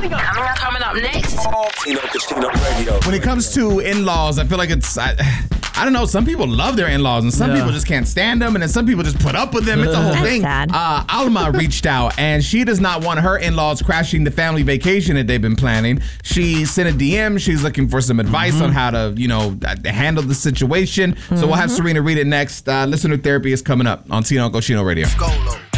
Coming up next. Tino Casino Radio. When it comes to in-laws, I feel like it's, I don't know, some people love their in-laws and some people just can't stand them and then some people just put up with them. It's a whole thing. Sad. Alma reached out and she does not want her in-laws crashing the family vacation that they've been planning. She sent a DM. She's looking for some advice on how to, handle the situation. So we'll have Serena read it next. Listener therapy is coming up on Tino Cochino Radio.